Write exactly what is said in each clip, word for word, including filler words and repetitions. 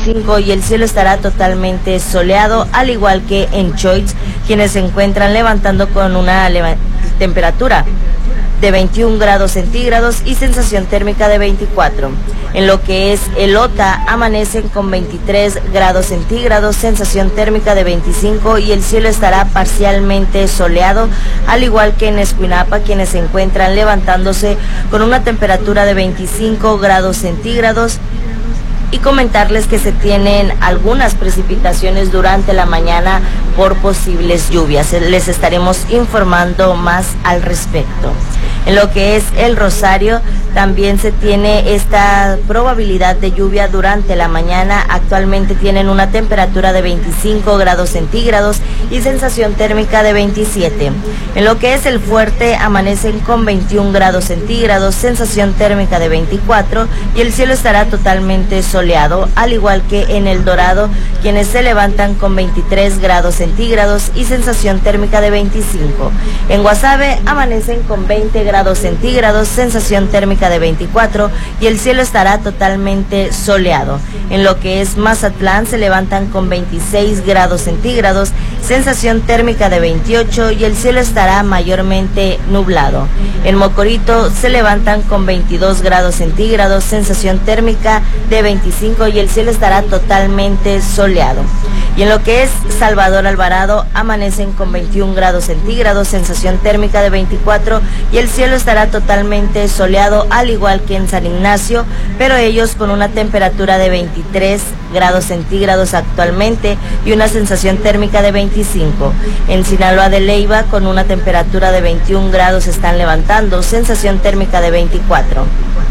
veinticinco y el cielo estará totalmente soleado, al igual que en Choix, quienes se encuentran levantando con una leva- temperatura de veintiún grados centígrados y sensación térmica de veinticuatro. En lo que es Elota, amanecen con veintitrés grados centígrados, sensación térmica de veinticinco y el cielo estará parcialmente soleado, al igual que en Escuinapa, quienes se encuentran levantándose con una temperatura de veinticinco grados centígrados. Y comentarles que se tienen algunas precipitaciones durante la mañana por posibles lluvias. Les estaremos informando más al respecto. En lo que es el Rosario, también se tiene esta probabilidad de lluvia durante la mañana. Actualmente tienen una temperatura de veinticinco grados centígrados y sensación térmica de veintisiete. En lo que es el Fuerte, amanecen con veintiún grados centígrados, sensación térmica de veinticuatro y el cielo estará totalmente soleado, al igual que en El Dorado, quienes se levantan con veintitrés grados centígrados y sensación térmica de veinticinco. En Guasave, amanecen con veinte grados centígrados, sensación térmica de veinticuatro y el cielo estará totalmente soleado. En lo que es Mazatlán, se levantan con veintiséis grados centígrados, sensación térmica de veintiocho y el cielo estará mayormente nublado. En Mocorito, se levantan con veintidós grados centígrados, sensación térmica de veinticinco y el cielo estará totalmente soleado. Y en lo que es Salvador Alvarado, amanecen con veintiún grados centígrados, sensación térmica de veinticuatro y el cielo estará totalmente soleado, al igual que en San Ignacio, pero ellos con una temperatura de veintitrés grados centígrados actualmente y una sensación térmica de veinticinco. En Sinaloa de Leyva, con una temperatura de veintiún grados, están levantando, sensación térmica de veinticuatro.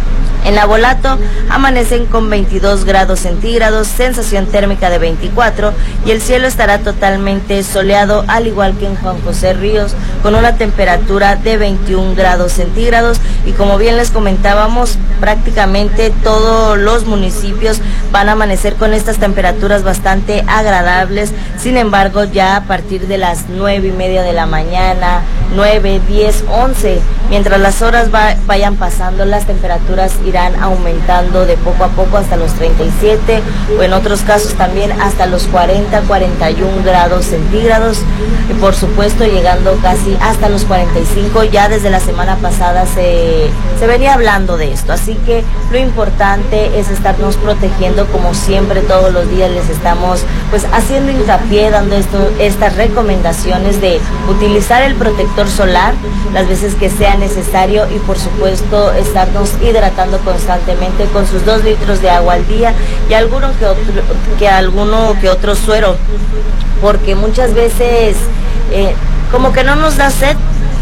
En Abolato, amanecen con veintidós grados centígrados, sensación térmica de veinticuatro y el cielo estará totalmente soleado, al igual que en Juan José Ríos, con una temperatura de veintiún grados centígrados. Y como bien les comentábamos, prácticamente todos los municipios van a amanecer con estas temperaturas bastante agradables. Sin embargo, ya a partir de las nueve y media de la mañana, nueve, diez, once, mientras las horas va, vayan pasando, las temperaturas irán aumentando de poco a poco hasta los treinta y siete o en otros casos también hasta los cuarenta, cuarenta y uno grados centígrados y por supuesto llegando casi hasta los cuarenta y cinco. Ya desde la semana pasada se, se venía hablando de esto, así que lo importante es estarnos protegiendo como siempre. Todos los días les estamos pues haciendo hincapié, dando esto, estas recomendaciones de utilizar el protector solar las veces que sea necesario y por supuesto estarnos hidratando constantemente con sus dos litros de agua al día y alguno que otro, que alguno que otro suero, porque muchas veces eh, como que no nos da sed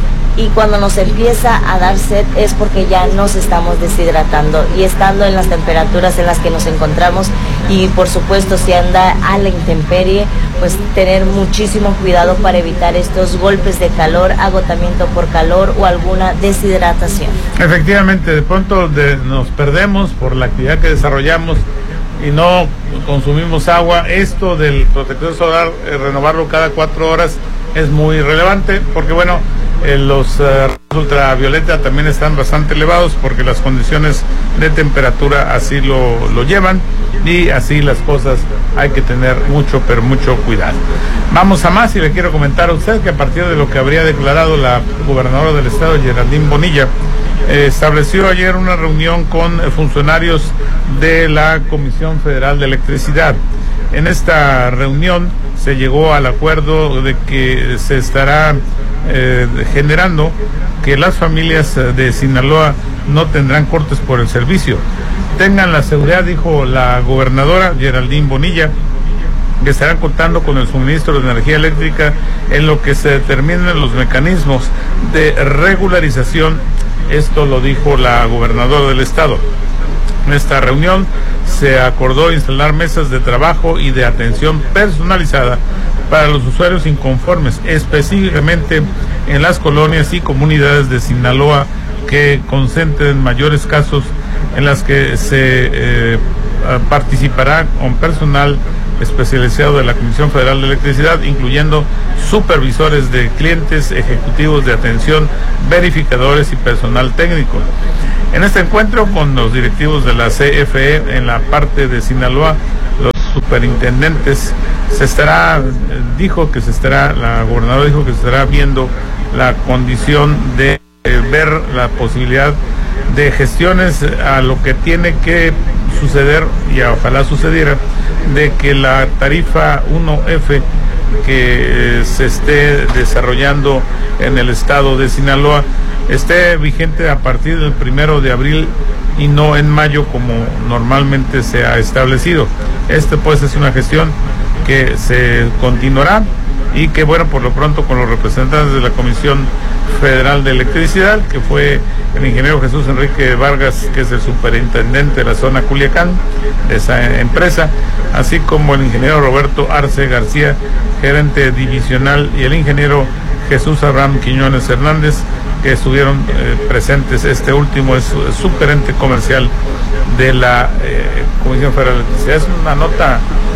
y cuando nos empieza a dar sed es porque ya nos estamos deshidratando y estando en las temperaturas en las que nos encontramos y por supuesto si anda a la intemperie, pues tener muchísimo cuidado para evitar estos golpes de calor, agotamiento por calor o alguna deshidratación. Efectivamente, de pronto de, nos perdemos por la actividad que desarrollamos y no consumimos agua. Esto del protector solar, eh, renovarlo cada cuatro horas es muy relevante porque bueno, eh, los uh, ultravioleta también están bastante elevados porque las condiciones de temperatura así lo, lo llevan y así las cosas hay que tener mucho pero mucho cuidado. Vamos a más y le quiero comentar a usted que a partir de lo que habría declarado la gobernadora del estado, Geraldine Bonilla, eh, estableció ayer una reunión con eh, funcionarios de la Comisión Federal de Electricidad. En esta reunión se llegó al acuerdo de que se estará eh, generando que las familias de Sinaloa no tendrán cortes por el servicio. Tengan la seguridad, dijo la gobernadora Geraldine Bonilla, que estarán contando con el suministro de energía eléctrica en lo que se determinen los mecanismos de regularización. Esto lo dijo la gobernadora del estado. En esta reunión se acordó instalar mesas de trabajo y de atención personalizada para los usuarios inconformes, específicamente en las colonias y comunidades de Sinaloa que concentren mayores casos, en las que se eh, participará con personal especializado de la Comisión Federal de Electricidad, incluyendo supervisores de clientes, ejecutivos de atención, verificadores y personal técnico. En este encuentro con los directivos de la C F E en la parte de Sinaloa, los superintendentes, se estará, dijo que se estará, la gobernadora dijo que se estará viendo la condición de eh, ver la posibilidad de gestiones a lo que tiene que suceder, y ojalá sucediera, de que la tarifa uno F que eh, se esté desarrollando en el estado de Sinaloa esté vigente a partir del primero de abril y no en mayo como normalmente se ha establecido. Este pues es una gestión que se continuará y que bueno, por lo pronto con los representantes de la Comisión Federal de Electricidad, que fue el ingeniero Jesús Enrique Vargas, que es el superintendente de la zona Culiacán de esa empresa, así como el ingeniero Roberto Arce García, gerente divisional, y el ingeniero Jesús Abraham Quiñones Hernández, que estuvieron eh, presentes. Este último es subgerente comercial de la eh, Comisión Federal de Electricidad. Es una nota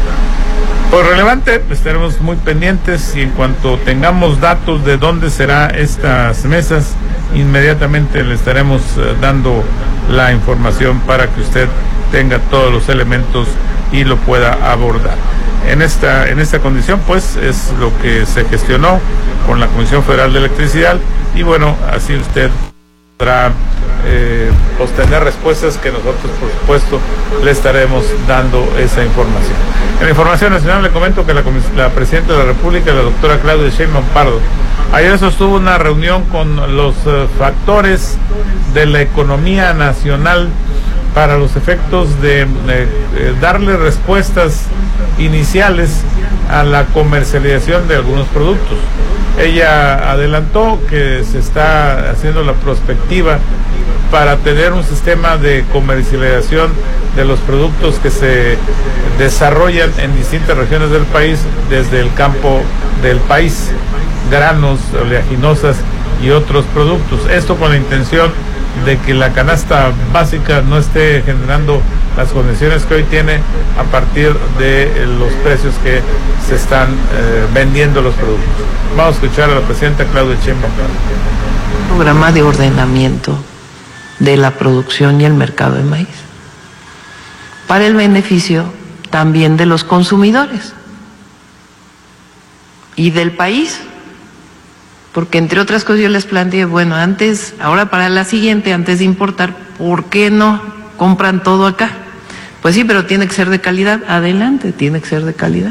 pues relevante, estaremos muy pendientes y en cuanto tengamos datos de dónde serán estas mesas, inmediatamente le estaremos eh, dando la información para que usted tenga todos los elementos y lo pueda abordar. En esta, en esta condición, pues, es lo que se gestionó con la Comisión Federal de Electricidad y bueno, así usted podrá eh, obtener respuestas que nosotros, por supuesto, le estaremos dando esa información. En la información nacional le comento que la, la Presidenta de la República, la doctora Claudia Sheinbaum Pardo, ayer sostuvo una reunión con los uh, factores de la economía nacional para los efectos de eh, eh, darle respuestas iniciales a la comercialización de algunos productos. Ella adelantó que se está haciendo la prospectiva para tener un sistema de comercialización de los productos que se desarrollan en distintas regiones del país desde el campo del país, granos, oleaginosas y otros productos. Esto con la intención de que la canasta básica no esté generando las condiciones que hoy tiene a partir de los precios que se están eh, vendiendo los productos. Vamos a escuchar a la presidenta Claudia Sheinbaum. Programa de ordenamiento de la producción y el mercado de maíz para el beneficio también de los consumidores y del país. Porque entre otras cosas yo les planteé, bueno, antes, ahora para la siguiente, antes de importar, ¿por qué no compran todo acá? Pues sí, pero tiene que ser de calidad. Adelante, tiene que ser de calidad.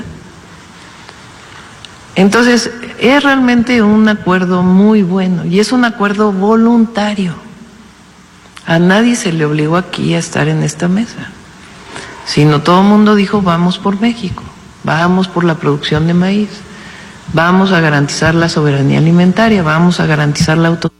Entonces, es realmente un acuerdo muy bueno y es un acuerdo voluntario. A nadie se le obligó aquí a estar en esta mesa, sino todo el mundo dijo, vamos por México, vamos por la producción de maíz. Vamos a garantizar la soberanía alimentaria, vamos a garantizar la autonomía.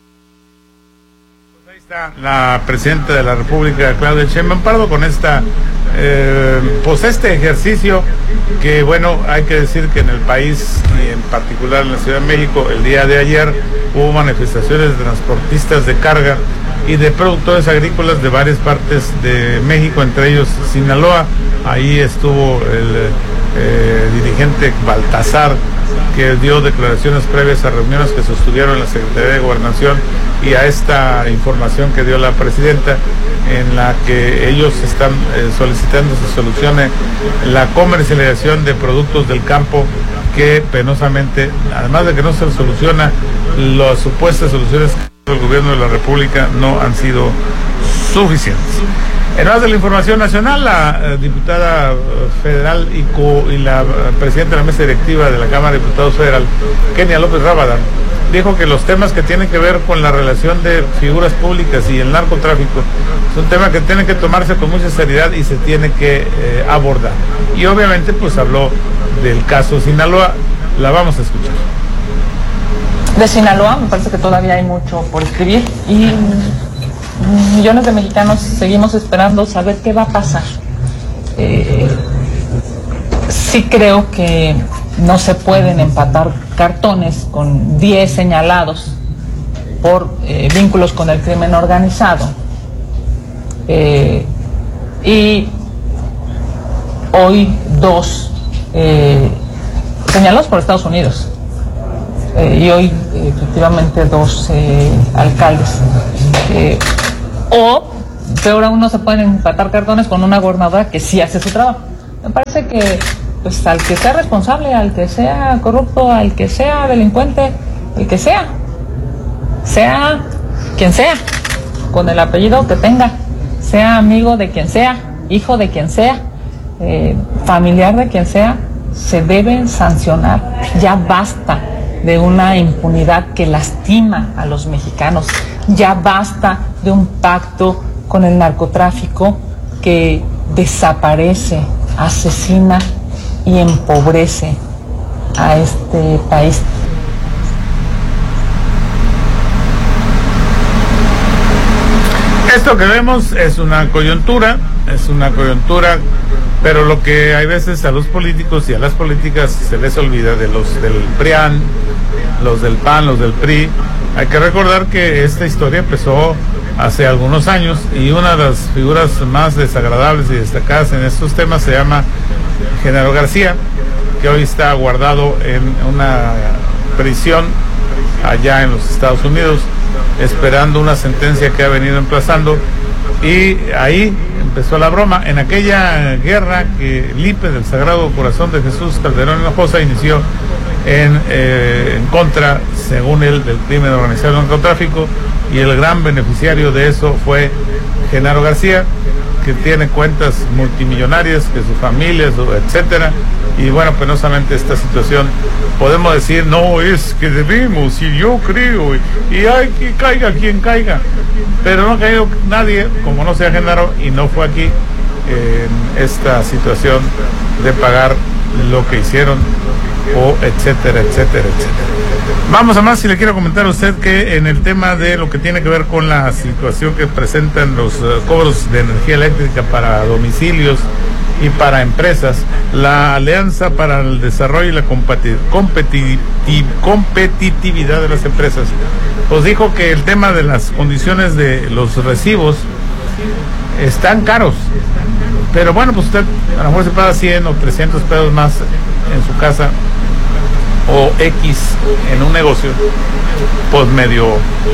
Ahí está la presidenta de la República, Claudia Sheinbaum Pardo, con esta, eh, pues este ejercicio que, bueno, hay que decir que en el país y en particular en la Ciudad de México, el día de ayer hubo manifestaciones de transportistas de carga y de productores agrícolas de varias partes de México, entre ellos Sinaloa. Ahí estuvo el eh, dirigente Baltasar, que dio declaraciones previas a reuniones que sostuvieron en la Secretaría de Gobernación y a esta información que dio la presidenta, en la que ellos están eh, solicitando se solucione la comercialización de productos del campo, que penosamente, además de que no se soluciona, las supuestas soluciones del gobierno de la República no han sido suficientes. En más de la información nacional, la eh, diputada federal y, co, y la eh, presidenta de la mesa directiva de la Cámara de Diputados Federal, Kenia López Rabadán, dijo que los temas que tienen que ver con la relación de figuras públicas y el narcotráfico es un tema que tiene que tomarse con mucha seriedad y se tiene que eh, abordar. Y obviamente pues habló del caso Sinaloa. La vamos a escuchar. De Sinaloa me parece que todavía hay mucho por escribir y millones de mexicanos seguimos esperando saber qué va a pasar. Eh, sí creo que no se pueden empatar cartones con diez señalados por eh, vínculos con el crimen organizado. Eh, y hoy dos eh, señalados por Estados Unidos. Eh, y hoy eh, efectivamente dos eh, alcaldes. Eh, o, peor aún, no se pueden empatar cartones con una gobernadora que sí hace su trabajo. Me parece que pues al que sea responsable, al que sea corrupto, al que sea delincuente, el que sea, sea quien sea, con el apellido que tenga, sea amigo de quien sea, hijo de quien sea, eh, familiar de quien sea, se deben sancionar. Ya basta de una impunidad que lastima a los mexicanos. Ya basta de un pacto con el narcotráfico que desaparece, asesina y empobrece a este país. Esto que vemos es una coyuntura, es una coyuntura, pero lo que hay veces a los políticos y a las políticas se les olvida de los del PRIAN, los del P A N, los del P R I. Hay que recordar que esta historia empezó hace algunos años y una de las figuras más desagradables y destacadas en estos temas se llama Genaro García, que hoy está guardado en una prisión allá en los Estados Unidos, esperando una sentencia que ha venido emplazando, y ahí empezó la broma. En aquella guerra que Lipe del Sagrado Corazón de Jesús Calderón Hinojosa inició en, eh, en contra, según él, del crimen organizado del narcotráfico, y el gran beneficiario de eso fue Genaro García, que tiene cuentas multimillonarias, que su familia, su, etcétera. Y bueno, penosamente esta situación, podemos decir, no, es que debemos, y yo creo, y, y hay que caiga quien caiga, pero no ha caído nadie, como no sea Genaro, y no fue aquí eh, en esta situación de pagar lo que hicieron, o etcétera, etcétera, etcétera. Vamos a más, si le quiero comentar a usted que en el tema de lo que tiene que ver con la situación que presentan los uh, cobros de energía eléctrica para domicilios y para empresas, la Alianza para el Desarrollo y la competi competi Competitividad de las Empresas, pues dijo que el tema de las condiciones de los recibos están caros, pero bueno, pues usted a lo mejor se paga cien o trescientos pesos más en su casa o X en un negocio, pues medio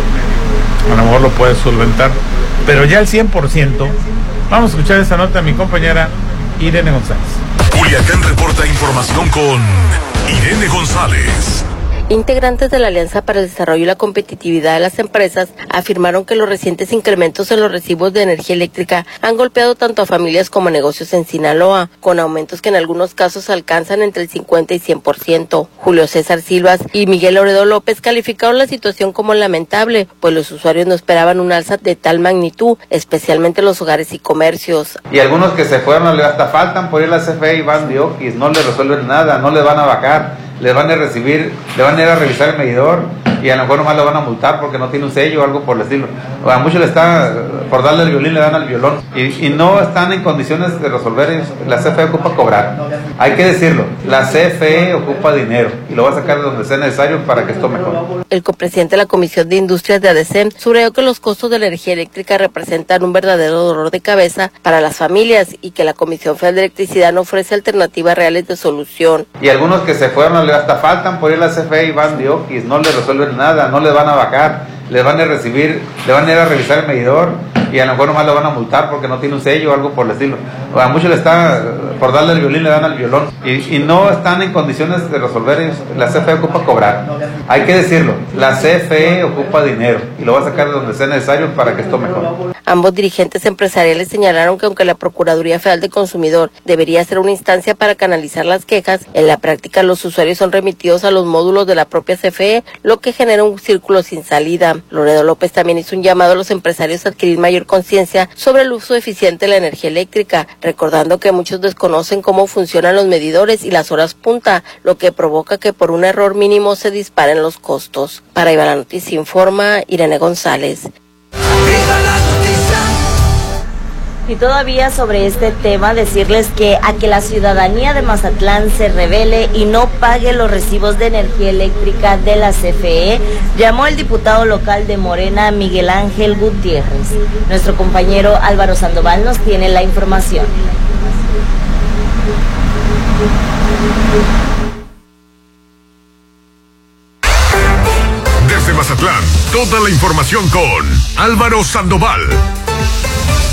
a lo mejor lo puede solventar, pero ya el cien por ciento. Vamos a escuchar esta nota de mi compañera Irene González. Culiacán reporta información con Irene González. Integrantes de la Alianza para el Desarrollo y la Competitividad de las Empresas afirmaron que los recientes incrementos en los recibos de energía eléctrica han golpeado tanto a familias como a negocios en Sinaloa, con aumentos que en algunos casos alcanzan entre el cincuenta y cien por ciento. Julio César Silvas y Miguel Loredo López calificaron la situación como lamentable, pues los usuarios no esperaban un alza de tal magnitud, especialmente los hogares y comercios. Y algunos que se fueron, hasta faltan por ir a la C F E y van de oquis, no les resuelven nada, no les van a bajar, les van a recibir, le van a ir a revisar el medidor y a lo mejor nomás lo van a multar porque no tiene un sello o algo por el estilo. A muchos le está, por darle el violín le dan al violón y, y no están en condiciones de resolver. La C F E ocupa cobrar, hay que decirlo, la C F E ocupa dinero y lo va a sacar de donde sea necesario para que esto mejore. El copresidente de la Comisión de Industrias de ADECEM subrayó que los costos de la energía eléctrica representan un verdadero dolor de cabeza para las familias y que la Comisión Federal de Electricidad no ofrece alternativas reales de solución. Y algunos que se fueron, hasta faltan por ir a la C F E y van de oquis, no les resuelven nada, no les van a bajar, les van a recibir, le van a ir a revisar el medidor y a lo mejor nomás lo van a multar porque no tiene un sello o algo por el estilo. A muchos le está, por darle el violín le dan al violón y, y no están en condiciones de resolver. La C F E ocupa cobrar, hay que decirlo, la C F E ocupa dinero y lo va a sacar de donde sea necesario para que esto mejore. Ambos dirigentes empresariales señalaron que aunque la Procuraduría Federal del Consumidor debería ser una instancia para canalizar las quejas, en la práctica los usuarios son remitidos a los módulos de la propia C F E, lo que genera un círculo sin salida. Loredo López también hizo un llamado a los empresarios a adquirir mayor conciencia sobre el uso eficiente de la energía eléctrica, recordando que muchos desconocen cómo funcionan los medidores y las horas punta, lo que provoca que por un error mínimo se disparen los costos. Para Iba la Noticia informa Irene González. Y todavía sobre este tema, decirles que a que la ciudadanía de Mazatlán se rebele y no pague los recibos de energía eléctrica de la C F E, llamó el diputado local de Morena, Miguel Ángel Gutiérrez. Nuestro compañero Álvaro Sandoval nos tiene la información. Desde Mazatlán, toda la información con Álvaro Sandoval.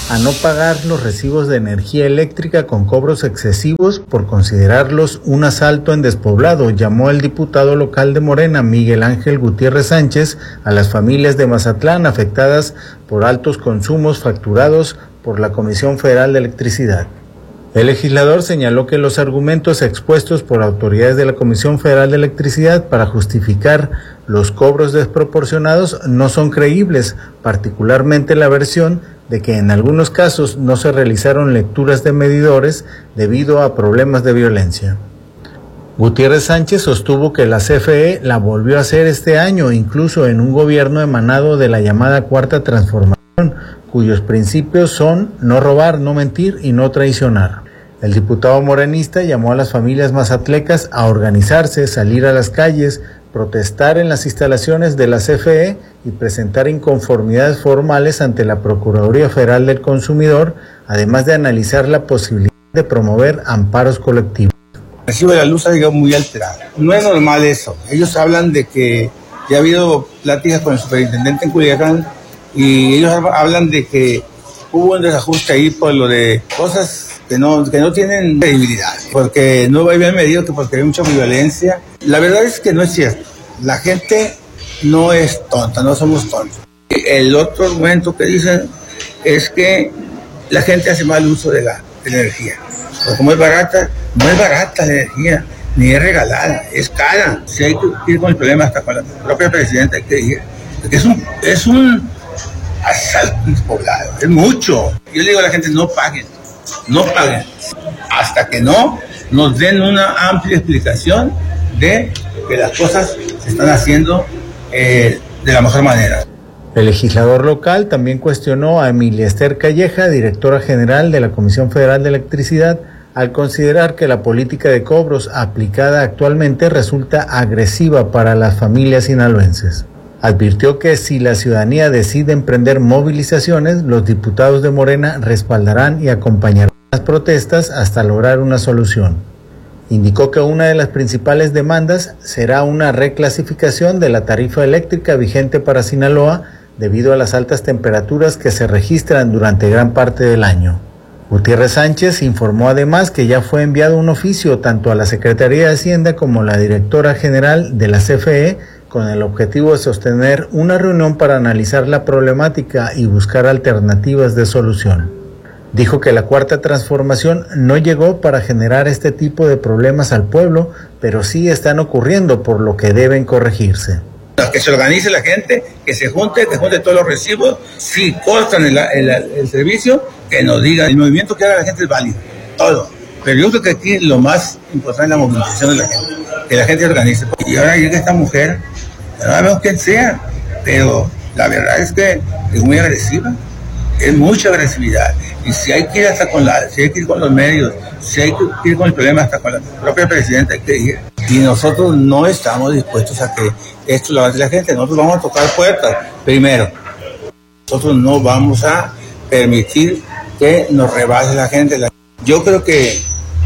a no pagar los recibos de energía eléctrica con cobros excesivos por considerarlos un asalto en despoblado, llamó el diputado local de Morena, Miguel Ángel Gutiérrez Sánchez, a las familias de Mazatlán afectadas por altos consumos facturados por la Comisión Federal de Electricidad. El legislador señaló que los argumentos expuestos por autoridades de la Comisión Federal de Electricidad para justificar los cobros desproporcionados no son creíbles, particularmente la versión de que en algunos casos no se realizaron lecturas de medidores debido a problemas de violencia. Gutiérrez Sánchez sostuvo que la C F E la volvió a hacer este año, incluso en un gobierno emanado de la llamada Cuarta Transformación, cuyos principios son no robar, no mentir y no traicionar. El diputado morenista llamó a las familias mazatlecas a organizarse, salir a las calles, protestar en las instalaciones de la C F E y presentar inconformidades formales ante la Procuraduría Federal del Consumidor, además de analizar la posibilidad de promover amparos colectivos. El recibo de la luz ha llegado muy alterado. No es normal eso. Ellos hablan de que ya ha habido pláticas con el superintendente en Culiacán y ellos hablan de que hubo un desajuste ahí por lo de cosas que no, que no tienen credibilidad, porque no habían medido que porque había mucha violencia. La verdad es que no es cierto. La gente no es tonta, no somos tontos. El otro argumento que dicen es que la gente hace mal uso de la, de la energía. Pero como es barata, no es barata la energía, ni es regalada, es cara. Si hay que ir con el problema hasta con la propia presidenta, hay que ir. Porque es un, es un asalto despoblado, es mucho. Yo le digo a la gente, no paguen, no paguen, hasta que no nos den una amplia explicación de que las cosas se están haciendo eh, de la mejor manera. El legislador local también cuestionó a Emilia Esther Calleja, directora general de la Comisión Federal de Electricidad, al considerar que la política de cobros aplicada actualmente resulta agresiva para las familias sinaloenses. Advirtió que si la ciudadanía decide emprender movilizaciones, los diputados de Morena respaldarán y acompañarán las protestas hasta lograr una solución. Indicó que una de las principales demandas será una reclasificación de la tarifa eléctrica vigente para Sinaloa debido a las altas temperaturas que se registran durante gran parte del año. Gutiérrez Sánchez informó además que ya fue enviado un oficio tanto a la Secretaría de Hacienda como a la directora general de la C F E con el objetivo de sostener una reunión para analizar la problemática y buscar alternativas de solución. Dijo que la Cuarta Transformación no llegó para generar este tipo de problemas al pueblo, pero sí están ocurriendo, por lo que deben corregirse. Que se organice la gente, que se junte, que junte todos los recibos, si cortan el, el, el servicio, que nos digan, el movimiento que haga la gente es válido, todo. Pero yo creo que aquí lo más importante es la movilización de la gente, que la gente organice. Y ahora llega esta mujer, no sabemos quién sea, pero la verdad es que es muy agresiva, es mucha agresividad. Y si hay que ir hasta con la, si hay que ir con los medios, si hay que ir con el problema hasta con la propia presidenta, hay que ir. Y nosotros no estamos dispuestos a que esto lo haga la gente. Nosotros vamos a tocar puertas. Primero, nosotros no vamos a permitir que nos rebase la gente. Yo creo que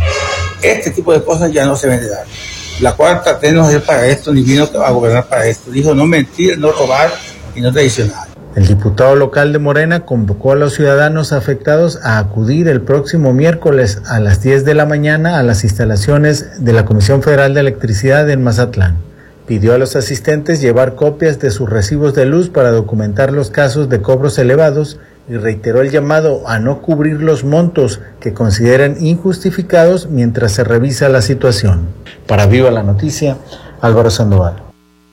este tipo de cosas ya no se deben de dar. La Cuarta T no es para esto, ni vino a gobernar para esto. Dijo no mentir, no robar y no traicionar. El diputado local de Morena convocó a los ciudadanos afectados a acudir el próximo miércoles a las diez de la mañana a las instalaciones de la Comisión Federal de Electricidad en Mazatlán. Pidió a los asistentes llevar copias de sus recibos de luz para documentar los casos de cobros elevados y reiteró el llamado a no cubrir los montos que consideren injustificados mientras se revisa la situación. Para Viva la Noticia, Álvaro Sandoval.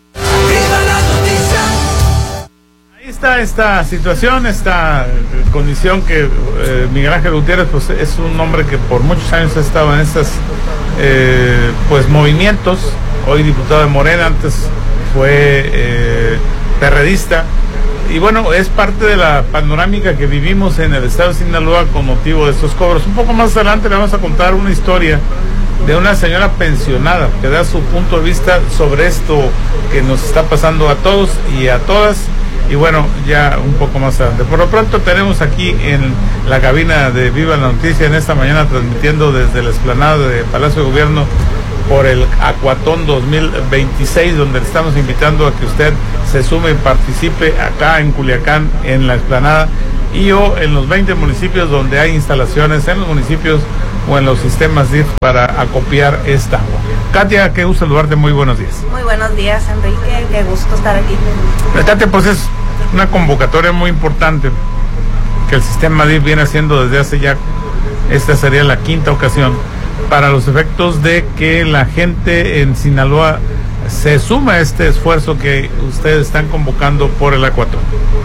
Está esta situación, esta condición que eh, Miguel Ángel Gutiérrez pues es un hombre que por muchos años ha estado en estos eh, pues movimientos, hoy diputado de Morena, antes fue eh, perredista, y bueno, es parte de la panorámica que vivimos en el estado de Sinaloa con motivo de estos cobros. Un poco más adelante le vamos a contar una historia de una señora pensionada que da su punto de vista sobre esto que nos está pasando a todos y a todas. Y bueno, ya un poco más adelante. Por lo pronto tenemos aquí en la cabina de Viva la Noticia en esta mañana transmitiendo desde la explanada de Palacio de Gobierno por el Acuatón dos mil veintiséis, donde le estamos invitando a que usted se sume y participe acá en Culiacán en la explanada y o en los veinte municipios donde hay instalaciones en los municipios o en los sistemas D I F para acopiar esta agua. Katia, qué gusto saludarte, muy buenos días. Muy buenos días, Enrique, qué gusto estar aquí. Katia, pues es una convocatoria muy importante que el sistema D I F viene haciendo desde hace ya, esta sería la quinta ocasión, para los efectos de que la gente en Sinaloa se suma a este esfuerzo que ustedes están convocando por el Acuatón.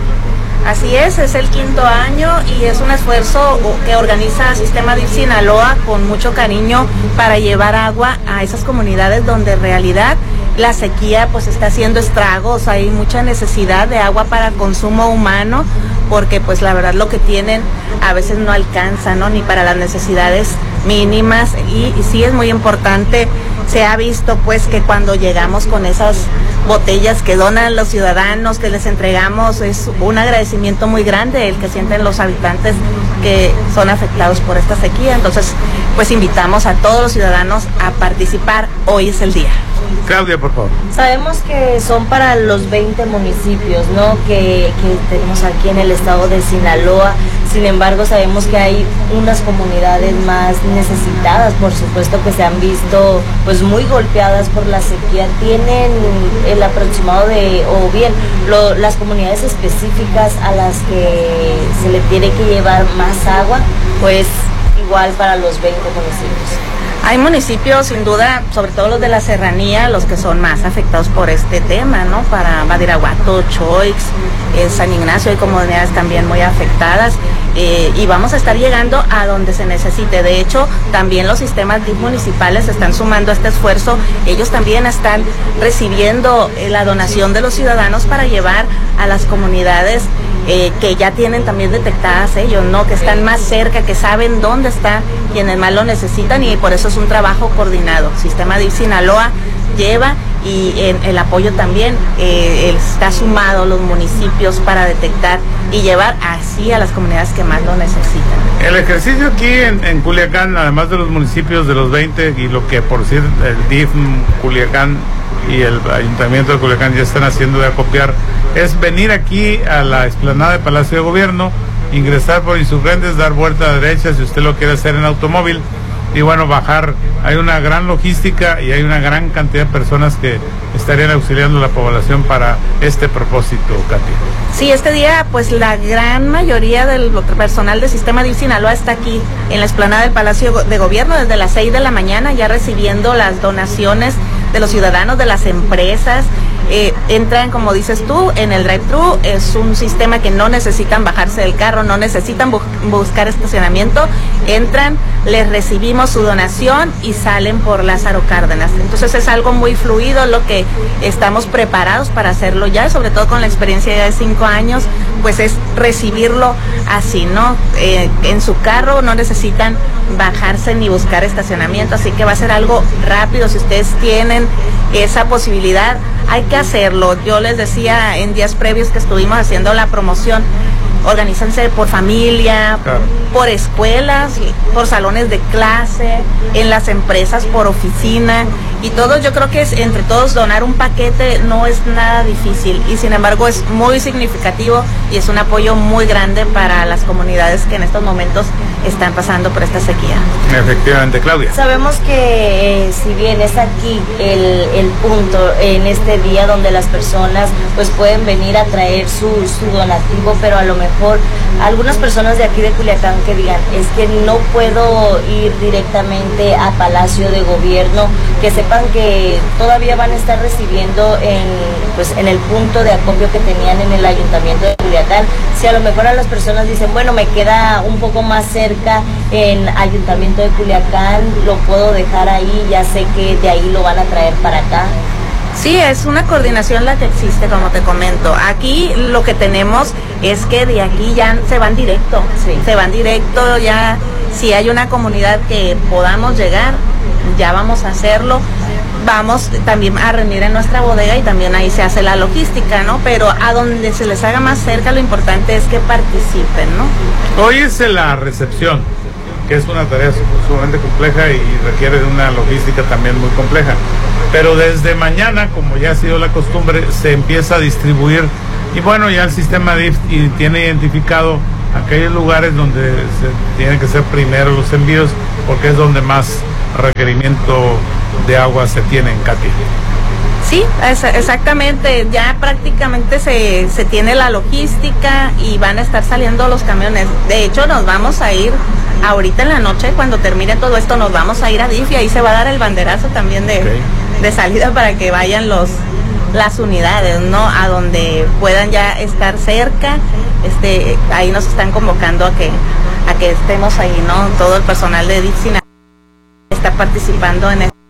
Así es, es el quinto año y es un esfuerzo que organiza Sistema D I F Sinaloa con mucho cariño para llevar agua a esas comunidades donde en realidad la sequía pues está haciendo estragos, hay mucha necesidad de agua para consumo humano, porque pues la verdad lo que tienen a veces no alcanza, ¿no? Ni para las necesidades mínimas y, y sí es muy importante. Se ha visto pues que cuando llegamos con esas botellas que donan los ciudadanos, que les entregamos, es un agradecimiento muy grande el que sienten los habitantes que son afectados por esta sequía. Entonces pues invitamos a todos los ciudadanos a participar, hoy es el día. Claudia, por favor. Sabemos que son para los veinte municipios, ¿no? Que, que tenemos aquí en el estado de Sinaloa. Sin embargo, sabemos que hay unas comunidades más necesitadas, por supuesto, que se han visto pues muy golpeadas por la sequía. ¿Tienen el aproximado de, o bien, lo, las comunidades específicas a las que se le tiene que llevar más agua? Pues igual para los veinte municipios. Hay municipios, sin duda, sobre todo los de la serranía, los que son más afectados por este tema, ¿no? Para Badiraguato, Choix, eh, San Ignacio, hay comunidades también muy afectadas eh, y vamos a estar llegando a donde se necesite. De hecho, también los sistemas D I F municipales están sumando a este esfuerzo. Ellos también están recibiendo eh, la donación de los ciudadanos para llevar a las comunidades Eh, que ya tienen también detectadas ellos, ¿no? Que están más cerca, que saben dónde están quienes más lo necesitan y por eso es un trabajo coordinado. Sistema D I F Sinaloa lleva y en el apoyo también eh, está sumado los municipios para detectar y llevar así a las comunidades que más lo necesitan. El ejercicio aquí en, en Culiacán, además de los municipios de los veinte y lo que por decir el D I F Culiacán y el Ayuntamiento de Culiacán ya están haciendo de acopiar, es venir aquí a la explanada de Palacio de Gobierno, ingresar por Insurgentes, dar vuelta a derecha si usted lo quiere hacer en automóvil y bueno, bajar. Hay una gran logística y hay una gran cantidad de personas que estarían auxiliando a la población para este propósito, Katia. Sí, este día pues la gran mayoría del personal del Sistema D I F Sinaloa está aquí en la explanada del Palacio de Gobierno desde las seis de la mañana ya recibiendo las donaciones de los ciudadanos, de las empresas. Eh, entran, como dices tú, en el drive-thru. Es un sistema que no necesitan bajarse del carro, no necesitan bu buscar estacionamiento. Entran, les recibimos su donación y salen por Lázaro Cárdenas. Entonces es algo muy fluido, lo que estamos preparados para hacerlo ya, sobre todo con la experiencia ya de cinco años, pues es recibirlo así, ¿no? Eh, en su carro no necesitan bajarse ni buscar estacionamiento, así que va a ser algo rápido. Si ustedes tienen esa posibilidad, hay que hacerlo. Yo les decía en días previos que estuvimos haciendo la promoción, organícense por familia, claro, por escuelas, por salones de clase, en las empresas por oficina y todo. Yo creo que es, entre todos donar un paquete no es nada difícil y sin embargo es muy significativo y es un apoyo muy grande para las comunidades que en estos momentos están pasando por esta sequía. Efectivamente, Claudia. Sabemos que eh, si bien es aquí el, el punto en este día donde las personas pues pueden venir a traer su, su donativo, pero a lo mejor algunas personas de aquí de Culiacán que digan, es que no puedo ir directamente a Palacio de Gobierno, que sepan que todavía van a estar recibiendo en, pues, en el punto de acopio que tenían en el Ayuntamiento de Culiacán. Si a lo mejor a las personas dicen, bueno, me queda un poco más cerca en Ayuntamiento de Culiacán, lo puedo dejar ahí, ya sé que de ahí lo van a traer para acá. Sí, es una coordinación la que existe, como te comento. Aquí lo que tenemos es que de aquí ya se van directo, sí. se van directo ya. Si hay una comunidad que podamos llegar, ya vamos a hacerlo. Vamos también a reunir en nuestra bodega y también ahí se hace la logística, ¿no? Pero a donde se les haga más cerca, lo importante es que participen, ¿no? Hoy es la recepción, que es una tarea sumamente compleja y requiere de una logística también muy compleja. Pero desde mañana, como ya ha sido la costumbre, se empieza a distribuir y bueno, ya el sistema D I F tiene identificado aquellos lugares donde se tienen que ser primero los envíos, porque es donde más requerimiento de agua se tiene en Katia. Sí, es, exactamente, ya prácticamente se, se tiene la logística y van a estar saliendo los camiones. De hecho, nos vamos a ir ahorita en la noche, cuando termine todo esto, nos vamos a ir a D I F y ahí se va a dar el banderazo también de, okay. de salida para que vayan los las unidades, ¿no? A donde puedan ya estar cerca. Este, ahí nos están convocando a que a que estemos ahí, ¿no? Todo el personal de D I F Sinaloa está participando en esto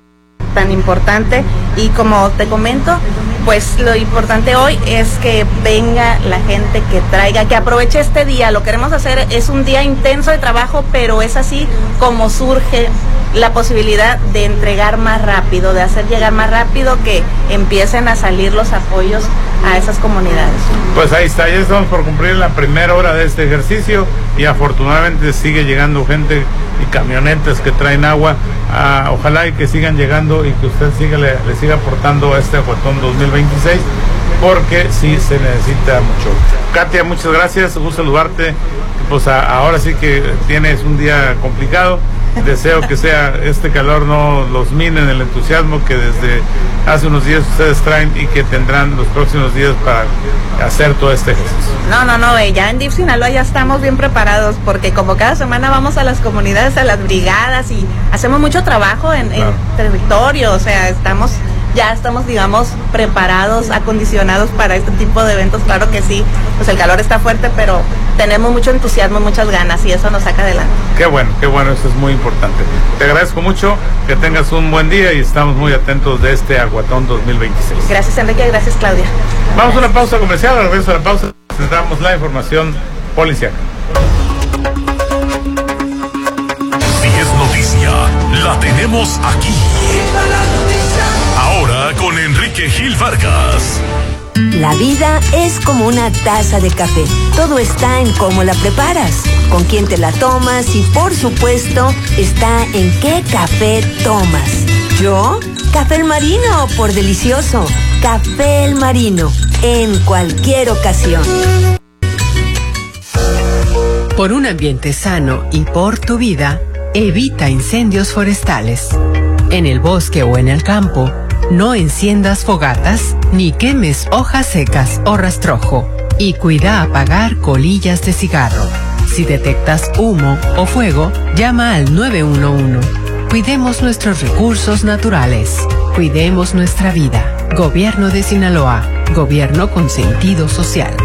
tan importante, y como te comento, pues lo importante hoy es que venga la gente, que traiga, que aproveche este día. Lo queremos hacer, es un día intenso de trabajo, pero es así como surge la posibilidad de entregar más rápido, de hacer llegar más rápido, que empiecen a salir los apoyos a esas comunidades. Pues ahí está, ya estamos por cumplir la primera hora de este ejercicio y afortunadamente sigue llegando gente y camionetas que traen agua. Ah, ojalá y que sigan llegando y que usted siga, le, le siga aportando a este Aguatón dos mil veintiséis, porque sí se necesita mucho. Katia, muchas gracias, gusto saludarte. Pues a, ahora sí que tienes un día complicado. Deseo que sea este calor no los mine en el entusiasmo que desde hace unos días ustedes traen y que tendrán los próximos días para hacer todo este ejercicio. No, no, no, ya en D I F Sinaloa ya estamos bien preparados, porque como cada semana vamos a las comunidades, a las brigadas, y hacemos mucho trabajo en, claro. en territorio, o sea, estamos ya estamos, digamos, preparados, acondicionados para este tipo de eventos. Claro que sí, pues el calor está fuerte, pero tenemos mucho entusiasmo, muchas ganas, y eso nos saca adelante. Qué bueno, qué bueno, eso es muy importante. Te agradezco mucho, que tengas un buen día y estamos muy atentos de este Aguatón dos mil veintiséis. Gracias, Enrique, gracias, Claudia. Vamos a una pausa comercial, al regreso a la pausa presentamos la información policial. Si es noticia, la tenemos aquí. Ahora con Enrique Gil Vargas. La vida es como una taza de café. Todo está en cómo la preparas, con quién te la tomas y, por supuesto, está en qué café tomas. ¿Yo? Café El Marino, por delicioso. Café El Marino, en cualquier ocasión. Por un ambiente sano y por tu vida, evita incendios forestales. En el bosque o en el campo, no enciendas fogatas ni quemes hojas secas o rastrojo. Y cuida apagar colillas de cigarro. Si detectas humo o fuego, llama al nueve uno uno. Cuidemos nuestros recursos naturales. Cuidemos nuestra vida. Gobierno de Sinaloa. Gobierno con sentido social.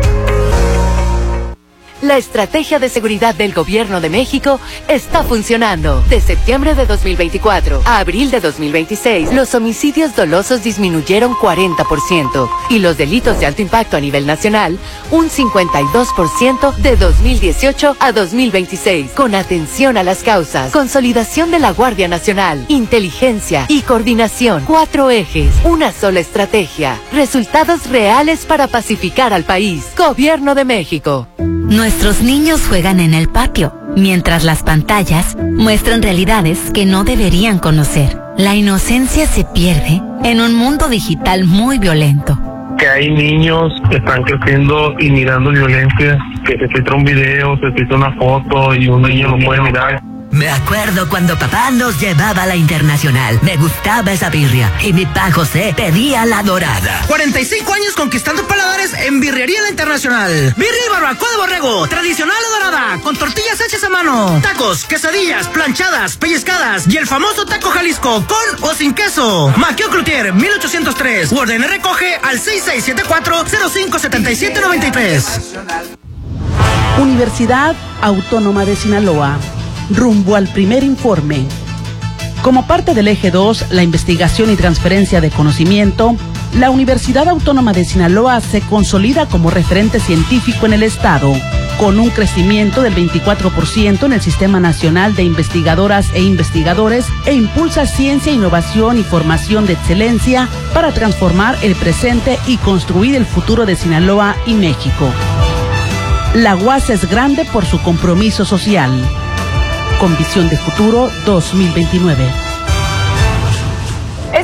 La estrategia de seguridad del Gobierno de México está funcionando. De septiembre de dos mil veinticuatro a abril de dos mil veintiséis, los homicidios dolosos disminuyeron cuarenta por ciento y los delitos de alto impacto a nivel nacional un cincuenta y dos por ciento de dos mil dieciocho a dos mil veintiséis. Con atención a las causas, consolidación de la Guardia Nacional, inteligencia y coordinación. Cuatro ejes, una sola estrategia. Resultados reales para pacificar al país. Gobierno de México. Nuestros niños juegan en el patio, mientras las pantallas muestran realidades que no deberían conocer. La inocencia se pierde en un mundo digital muy violento. Que hay niños que están creciendo y mirando violencia, que se filtra un video, se filtra una foto y un niño lo puede mirar. Me acuerdo cuando papá nos llevaba a la Internacional. Me gustaba esa birria y mi pa José pedía la dorada. cuarenta y cinco años conquistando paladares en Birrería La Internacional. Birria y barbacoa de borrego, tradicional o dorada, con tortillas hechas a mano. Tacos, quesadillas, planchadas, pellizcadas y el famoso taco Jalisco, con o sin queso. Maquio Cloutier, mil ochocientos tres. Orden y recoge al seis seis siete cuatro cero cinco siete siete nueve tres. Universidad Autónoma de Sinaloa. Rumbo al primer informe. Como parte del eje dos, la investigación y transferencia de conocimiento, la Universidad Autónoma de Sinaloa se consolida como referente científico en el Estado, con un crecimiento del veinticuatro por ciento en el Sistema Nacional de Investigadoras e Investigadores, e impulsa ciencia, innovación y formación de excelencia para transformar el presente y construir el futuro de Sinaloa y México. La U A S es grande por su compromiso social. Con visión de futuro dos mil veintinueve. Este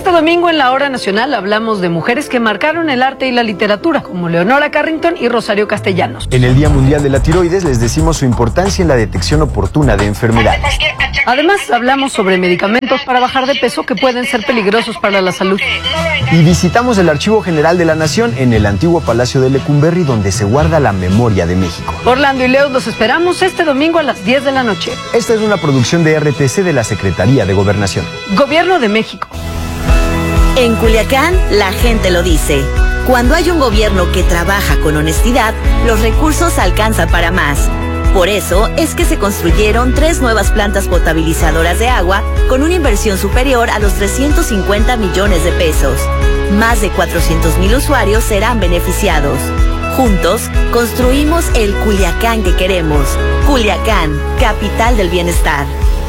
Este domingo en la Hora Nacional hablamos de mujeres que marcaron el arte y la literatura, como Leonora Carrington y Rosario Castellanos. En el Día Mundial de la Tiroides les decimos su importancia en la detección oportuna de enfermedades. Además, hablamos sobre medicamentos para bajar de peso que pueden ser peligrosos para la salud. Y visitamos el Archivo General de la Nación en el antiguo Palacio de Lecumberri, donde se guarda la memoria de México. Orlando y Leo los esperamos este domingo a las diez de la noche. Esta es una producción de R T C de la Secretaría de Gobernación. Gobierno de México. En Culiacán, la gente lo dice. Cuando hay un gobierno que trabaja con honestidad, los recursos alcanzan para más. Por eso es que se construyeron tres nuevas plantas potabilizadoras de agua con una inversión superior a los trescientos cincuenta millones de pesos. Más de cuatrocientos mil usuarios serán beneficiados. Juntos, construimos el Culiacán que queremos. Culiacán, capital del bienestar.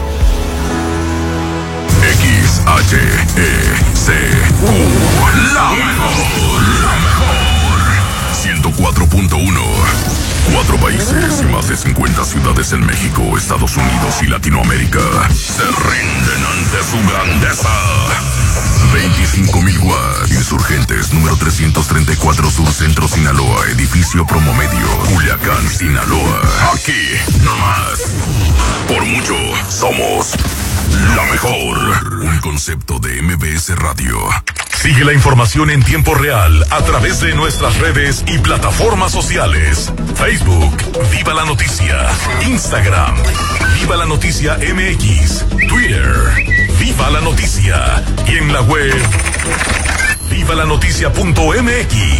X H E C U, la mejor, la mejor. ciento cuatro punto uno. Cuatro países y más de cincuenta ciudades en México, Estados Unidos y Latinoamérica se rinden ante su grandeza. veinticinco mil watts. Insurgentes, número trescientos treinta y cuatro Sur Centro, Sinaloa, edificio Promomedio, Culiacán, Sinaloa. Aquí, no más. Por mucho, somos la mejor. Un concepto de M B S Radio. Sigue la información en tiempo real a través de nuestras redes y plataformas sociales. Facebook, Viva la Noticia. Instagram, Viva la Noticia M X. Twitter, Viva la Noticia. Y en la web, viva la noticia punto m x.